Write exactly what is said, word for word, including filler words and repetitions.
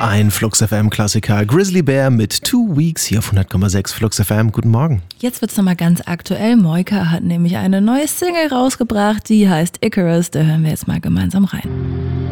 Ein Flux F M-Klassiker, Grizzly Bear mit Two Weeks hier auf hundert Komma sechs Flux F M. Guten Morgen. Jetzt wird's nochmal ganz aktuell. Moika hat nämlich eine neue Single rausgebracht, die heißt Icarus. Da hören wir jetzt mal gemeinsam rein.